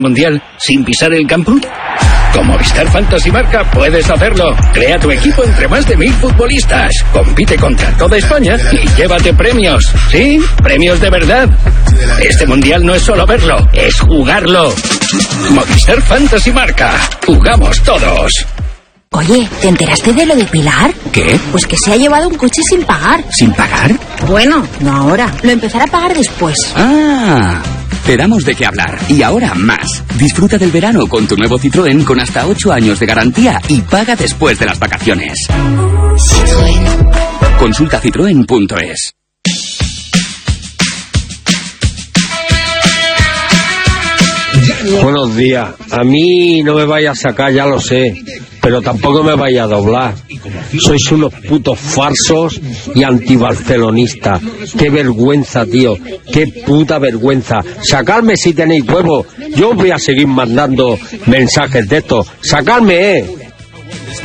Mundial sin pisar el campo? Con Movistar Fantasy Marca puedes hacerlo. Crea tu equipo entre más de 1000 futbolistas. Compite contra toda España y llévate premios. Sí, premios de verdad. Este Mundial no es solo verlo, es jugarlo. Movistar Fantasy Marca. Jugamos todos. Oye, ¿te enteraste de lo de Pilar? ¿Qué? Pues que se ha llevado un coche sin pagar. ¿Sin pagar? Bueno, no ahora. Lo empezará a pagar después. ¡Ah! Te damos de qué hablar. Y ahora más. Disfruta del verano con tu nuevo Citroën con hasta 8 años de garantía y paga después de las vacaciones. Citroën. Consulta citroen.es. Buenos días. A mí no me vaya a sacar, ya lo sé, pero tampoco me vaya a doblar. Sois unos putos falsos y antibarcelonistas. Qué vergüenza, tío. Qué puta vergüenza. Sacadme si tenéis huevo. Yo os voy a seguir mandando mensajes de estos. Sacadme,